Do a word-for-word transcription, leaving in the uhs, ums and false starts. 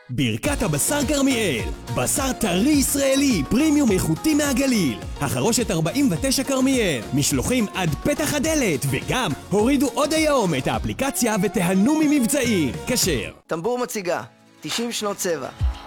ברכת הבשר כרמיאל, בשר טרי ישראלי, פרימיום איכותי מהגליל. החרושת ארבעים ותשע כרמיאל, משלוחים עד פתח הדלת, וגם הורידו עוד היום את האפליקציה ותיהנו ממבצעים. כשר. טמבור מציגה, תשעים שנות צבע.